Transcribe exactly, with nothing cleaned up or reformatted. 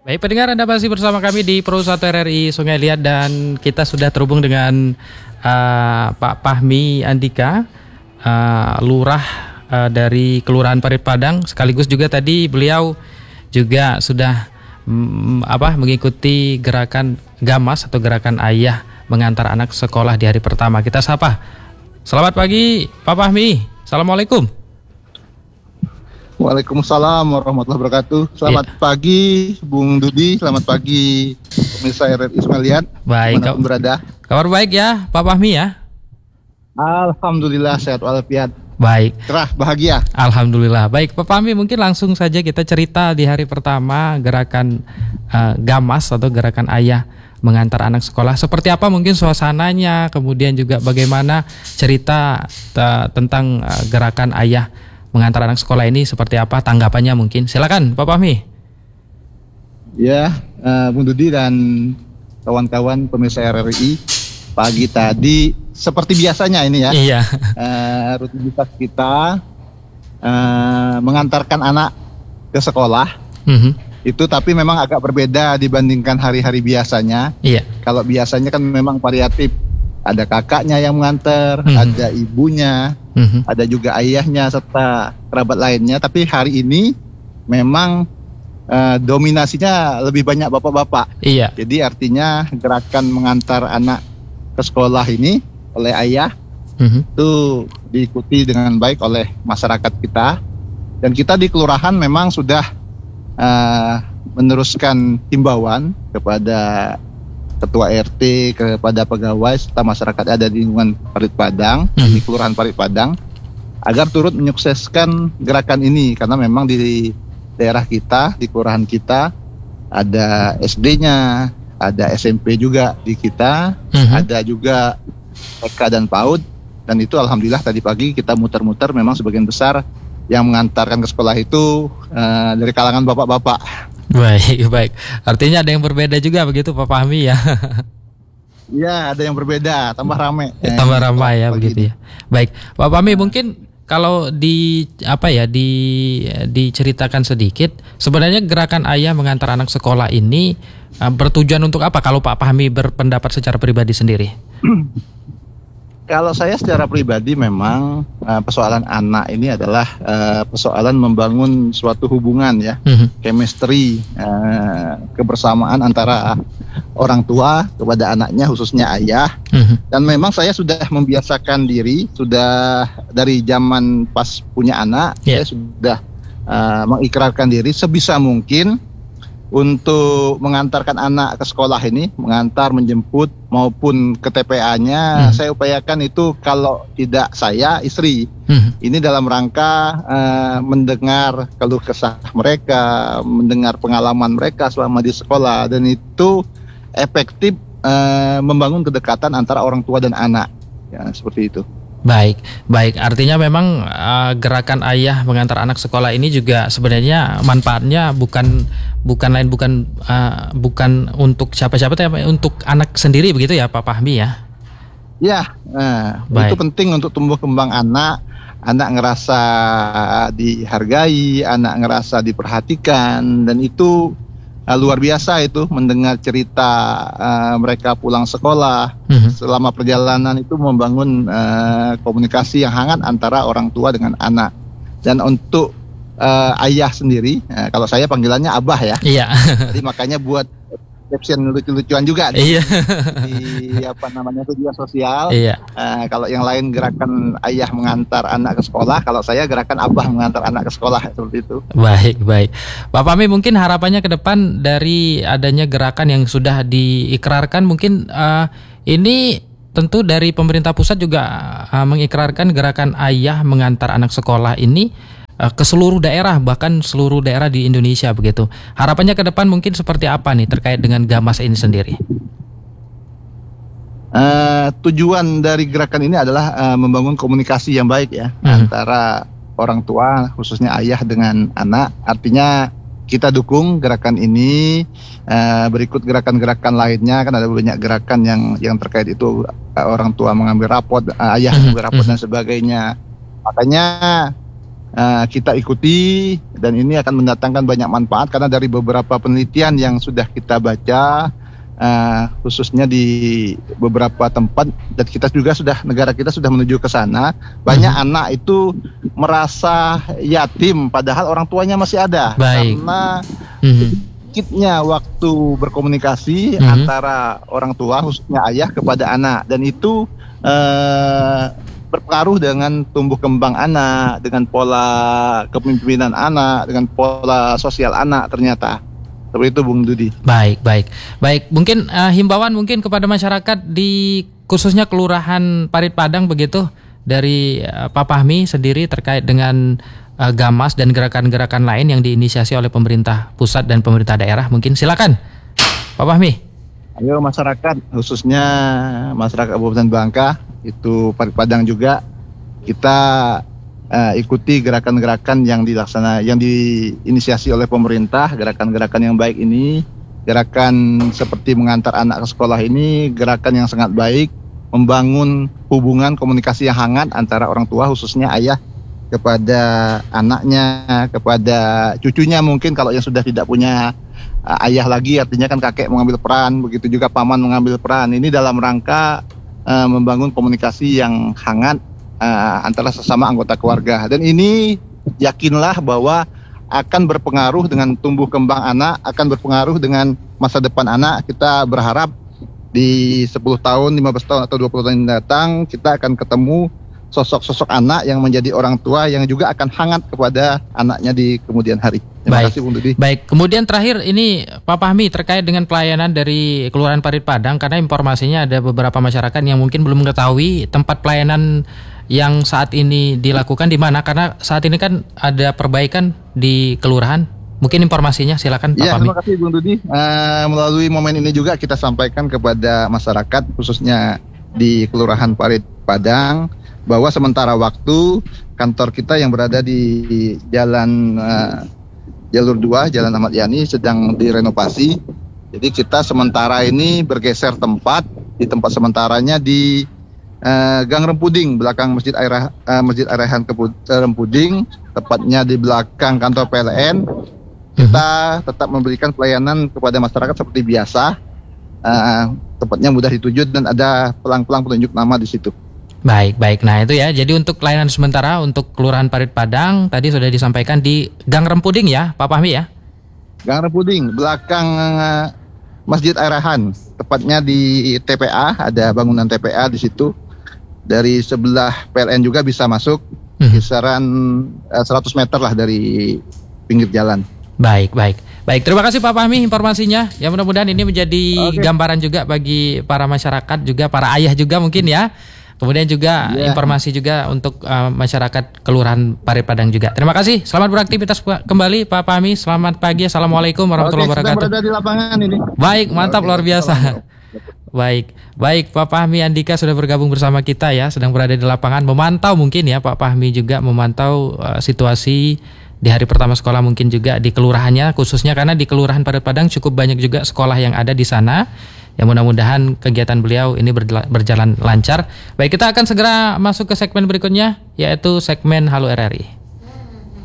Baik pendengar, Anda masih bersama kami di Pro satu R R I Sungai Liat dan kita sudah terhubung dengan uh, Pak Fahmi Andika, uh, lurah uh, dari Kelurahan Parit Padang, sekaligus juga tadi beliau juga sudah mm, apa mengikuti gerakan Gamas atau gerakan ayah mengantar anak sekolah di hari pertama. Kita sapa. Selamat pagi Pak Fahmi. Assalamualaikum. Waalaikumsalam warahmatullahi wabarakatuh. Selamat ya. pagi Bung Dudi, selamat pagi pemirsa R R I Sungai Liat. Baik, dimanapun berada. Kabar baik ya Pak Fahmi ya? Alhamdulillah sehat walafiat. Baik. Cerah, bahagia. Alhamdulillah. Baik Pak Fahmi, mungkin langsung saja kita cerita di hari pertama gerakan uh, Gamas atau gerakan ayah mengantar anak sekolah. Seperti apa mungkin suasananya, kemudian juga bagaimana cerita uh, tentang uh, gerakan ayah mengantar anak sekolah ini seperti apa, tanggapannya mungkin. Silakan Pak Fahmi. Ya, uh, Bung Dudi dan kawan-kawan pemirsa R R I, pagi tadi seperti biasanya ini ya. Iya. Uh, rutinitas kita uh, mengantarkan anak ke sekolah. Mm-hmm. Itu tapi memang agak berbeda dibandingkan hari-hari biasanya. Iya. Kalau biasanya kan memang variatif. Ada kakaknya yang mengantar, mm-hmm. ada ibunya, mm-hmm. ada juga ayahnya serta kerabat lainnya. Tapi hari ini memang uh, dominasinya lebih banyak bapak-bapak. Iya. Jadi artinya gerakan mengantar anak ke sekolah ini oleh ayah mm-hmm. itu diikuti dengan baik oleh masyarakat kita. Dan kita di kelurahan memang sudah uh, meneruskan himbauan kepada Ketua R T, kepada pegawai serta masyarakat ada di lingkungan Parit Padang, hmm. di Kelurahan Parit Padang, agar turut menyukseskan gerakan ini karena memang di daerah kita, di kelurahan kita ada S D-nya, ada S M P juga di kita, hmm. ada juga T K dan PAUD, dan itu alhamdulillah tadi pagi kita muter-muter memang sebagian besar yang mengantarkan ke sekolah itu uh, dari kalangan bapak-bapak. Baik, baik. Artinya ada yang berbeda juga begitu Pak Fahmi ya? Iya, ada yang berbeda, tambah ramai. Ya, tambah ramai ya begitu ya. Baik, Pak Fahmi mungkin kalau di apa ya di diceritakan sedikit, sebenarnya gerakan ayah mengantar anak sekolah ini uh, bertujuan untuk apa kalau Pak Fahmi berpendapat secara pribadi sendiri? Kalau saya secara pribadi memang uh, persoalan anak ini adalah uh, persoalan membangun suatu hubungan ya, mm-hmm. chemistry, uh, kebersamaan antara orang tua kepada anaknya khususnya ayah. Mm-hmm. Dan memang saya sudah membiasakan diri, sudah dari zaman pas punya anak, yeah. saya sudah uh, mengikrarkan diri sebisa mungkin untuk mengantarkan anak ke sekolah ini, mengantar, menjemput maupun ke T P A-nya, hmm. saya upayakan itu kalau tidak saya, istri. Hmm. Ini dalam rangka uh, mendengar keluh kesah mereka, mendengar pengalaman mereka selama di sekolah, dan itu efektif uh, membangun kedekatan antara orang tua dan anak. Ya, seperti itu. Baik, baik. Artinya memang uh, gerakan ayah mengantar anak sekolah ini juga sebenarnya manfaatnya bukan bukan lain bukan uh, bukan untuk siapa-siapa, tapi untuk anak sendiri begitu ya Pak Fahmi ya? Ya, nah, itu penting untuk tumbuh kembang anak. Anak ngerasa dihargai, anak ngerasa diperhatikan, dan itu Uh, luar biasa itu mendengar cerita uh, mereka pulang sekolah, mm-hmm. selama perjalanan itu membangun uh, komunikasi yang hangat antara orang tua dengan anak. Dan untuk uh, ayah sendiri, uh, kalau saya panggilannya abah ya, iya. Jadi makanya buat caption lucu-lucuan juga di, iya. di apa namanya media sosial. Iya. Uh, kalau yang lain gerakan ayah mengantar anak ke sekolah, kalau saya gerakan abah mengantar anak ke sekolah, seperti itu. Baik, baik. Pak Fahmi, mungkin harapannya ke depan dari adanya gerakan yang sudah diikrarkan, mungkin uh, ini tentu dari pemerintah pusat juga uh, mengikrarkan gerakan ayah mengantar anak sekolah ini ke seluruh daerah, bahkan seluruh daerah di Indonesia begitu. Harapannya ke depan mungkin seperti apa nih terkait dengan Gamas ini sendiri? Uh, tujuan dari gerakan ini adalah uh, membangun komunikasi yang baik ya, hmm. antara orang tua khususnya ayah dengan anak. Artinya kita dukung gerakan ini, uh, berikut gerakan-gerakan lainnya, kan ada banyak gerakan yang yang terkait itu, uh, orang tua mengambil rapot, uh, ayah mengambil rapot dan sebagainya. Makanya uh, kita ikuti, dan ini akan mendatangkan banyak manfaat karena dari beberapa penelitian yang sudah kita baca, uh, khususnya di beberapa tempat, dan kita juga sudah negara kita sudah menuju ke sana, banyak hmm. anak itu merasa yatim padahal orang tuanya masih ada. Baik. Karena hmm. sedikitnya waktu berkomunikasi hmm. antara orang tua khususnya ayah kepada anak, dan itu uh, berpengaruh dengan tumbuh kembang anak, dengan pola kepemimpinan anak, dengan pola sosial anak ternyata. Seperti itu Bung Dudi. Baik, baik. Baik, mungkin uh, himbauan mungkin kepada masyarakat di khususnya Kelurahan Parit Padang begitu dari uh, Pak Fahmi sendiri terkait dengan uh, Gamas dan gerakan-gerakan lain yang diinisiasi oleh pemerintah pusat dan pemerintah daerah. Mungkin silakan Pak Fahmi. Ayo masyarakat, khususnya masyarakat Kabupaten Bangka, itu Parit Padang juga, kita uh, ikuti gerakan-gerakan yang dilaksana, yang diinisiasi oleh pemerintah. Gerakan-gerakan yang baik ini, gerakan seperti mengantar anak ke sekolah ini, gerakan yang sangat baik, membangun hubungan komunikasi yang hangat antara orang tua khususnya ayah kepada anaknya, kepada cucunya mungkin kalau yang sudah tidak punya uh, ayah lagi, artinya kan kakek mengambil peran, begitu juga paman mengambil peran. Ini dalam rangka uh, membangun komunikasi yang hangat uh, antara sesama anggota keluarga, dan ini yakinlah bahwa akan berpengaruh dengan tumbuh kembang anak, akan berpengaruh dengan masa depan anak. Kita berharap di sepuluh tahun, lima belas tahun atau dua puluh tahun datang kita akan ketemu sosok-sosok anak yang menjadi orang tua yang juga akan hangat kepada anaknya di kemudian hari. Terima Baik. kasih Bung Dudi. Baik, kemudian terakhir ini Pak Fahmi terkait dengan pelayanan dari Kelurahan Parit Padang, karena informasinya ada beberapa masyarakat yang mungkin belum mengetahui tempat pelayanan yang saat ini dilakukan di mana, karena saat ini kan ada perbaikan di kelurahan. Mungkin informasinya silakan Pak Ya, Fahmi. terima kasih Bung Dudi. Uh, melalui momen ini juga kita sampaikan kepada masyarakat khususnya di Kelurahan Parit Padang bahwa sementara waktu kantor kita yang berada di Jalan uh, Jalur dua, Jalan Ahmad Yani sedang direnovasi. Jadi kita sementara ini bergeser tempat, di tempat sementaranya di uh, Gang Rempuding, belakang Masjid Air uh, Masjid Air-Rayhan Rempuding, tepatnya di belakang kantor P L N. Kita tetap memberikan pelayanan kepada masyarakat seperti biasa. Uh, tempatnya mudah dituju dan ada pelang-pelang penunjuk nama di situ. Baik, baik. Nah itu ya, jadi untuk layanan sementara untuk Kelurahan Parit Padang tadi sudah disampaikan di Gang Rempuding ya Pak Fahmi ya? Gang Rempuding, belakang uh, Masjid Air-Rayhan, tepatnya di T P A, ada bangunan T P A di situ. Dari sebelah P L N juga bisa masuk, hmm. kisaran uh, seratus meter lah dari pinggir jalan. Baik, baik. Baik, terima kasih Pak Fahmi informasinya. Ya mudah-mudahan ini menjadi okay. gambaran juga bagi para masyarakat, juga para ayah juga mungkin ya. Kemudian juga yeah. informasi juga untuk uh, masyarakat Kelurahan Parit Padang juga. Terima kasih. Selamat beraktivitas kembali Pak Fahmi. Selamat pagi. Assalamualaikum warahmatullahi Oke, wabarakatuh. Sedang berada di lapangan ini. Baik, mantap. Oke, luar biasa. Baik, baik Pak Fahmi Andika sudah bergabung bersama kita ya, sedang berada di lapangan memantau mungkin ya Pak Fahmi juga memantau uh, situasi di hari pertama sekolah mungkin juga di kelurahannya, khususnya karena di Kelurahan Parit Padang cukup banyak juga sekolah yang ada di sana. Ya mudah-mudahan kegiatan beliau ini berjalan lancar. Baik, kita akan segera masuk ke segmen berikutnya, yaitu segmen Halo R R I.